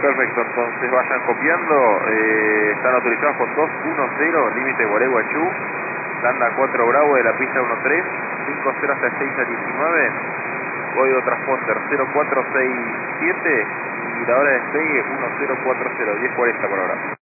Perfecto, entonces vayan copiando, están autorizados con 210, límite Gualeguaychú, Landa 4 Bravo de la pista 13, 50 hasta 6 a 19, código transponder 0467 y la hora de despegue 1040, 1040 por hora.